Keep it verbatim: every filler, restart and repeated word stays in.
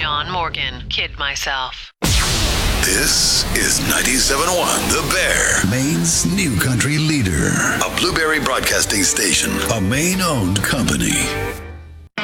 John Morgan. Kid myself. This is ninety-seven point one The Bear, Maine's new country leader. A Blueberry Broadcasting Station, a Maine-owned company.